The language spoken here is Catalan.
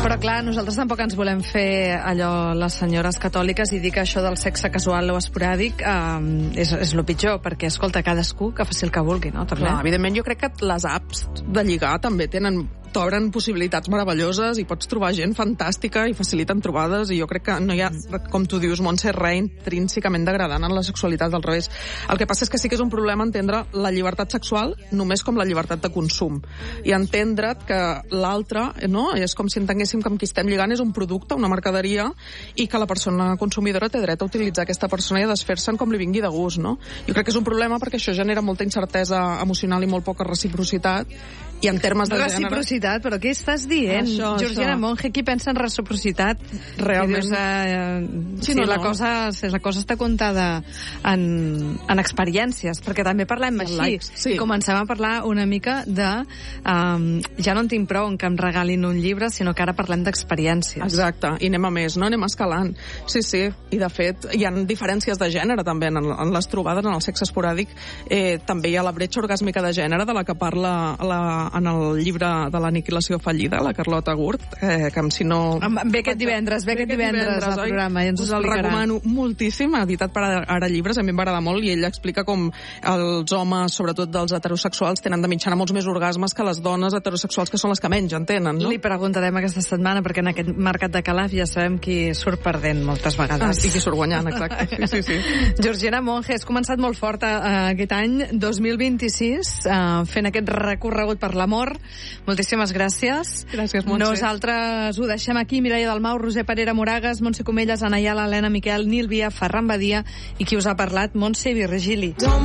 Però clar, nosaltres tampoc ens volem fer allò, les senyores catòliques, i dir que això del sexe casual o esporàdic és lo pitjor, perquè, escolta, cadascú que faci el que vulgui, no? També. Clar, evidentment, jo crec que les apps de lligar també t'obren possibilitats meravelloses i pots trobar gent fantàstica i faciliten trobades, i jo crec que no hi ha, com tu dius, Montse, res intrínsecament degradant en la sexualitat, del revés. El que passa és que sí que és un problema entendre la llibertat sexual només com la llibertat de consum, i entendre't que l'altre, no? És com si entenguéssim que amb qui estem lligant és un producte, una mercaderia, i que la persona consumidora té dret a utilitzar aquesta persona i a desfer-se'n com li vingui de gust, no? Jo crec que és un problema perquè això genera molta incertesa emocional i molt poca reciprocitat, i en termes de reciprocitat, però què estàs dient? Georgina Monge, qui pensa en reciprocitat? Realment. La cosa està comptada en experiències, perquè també parlem així. Sí. Comencem a parlar una mica de ja no en tinc prou en que em regalin un llibre, sinó que ara parlem d'experiències. Exacte, i anem a més, no? Anem escalant. Sí, i de fet hi ha diferències de gènere també en les trobades, en el sexe esporàdic. També hi ha la bretxa orgàsmica de gènere, de la que parla en el llibre de l'aniquilació fallida, la Carlota Gurt, que si no... Ve aquest divendres al programa i ens ho explicarà. El recomano moltíssim, editat per Ara Llibres, a mi em va agradar molt, i ella explica com els homes, sobretot dels heterosexuals, tenen de mitjana molts més orgasmes que les dones heterosexuals, que són les que menys en tenen, no? Li preguntarem aquesta setmana, perquè en aquest mercat de Calaf ja sabem qui surt perdent moltes vegades. I qui surt guanyant, exacte. Sí. Georgina Monge, has començat molt fort aquest any 2026, fent aquest recorregut per l'amor. Moltíssimes gràcies. Gràcies, Montse. Nosaltres ho deixem aquí. Mireia Dalmau, Roser Parera Moragas, Montse Comelles, Ana Ayala, Helena Miquel, Nil Via, Ferran Badia, i qui us ha parlat, Montse Virgili.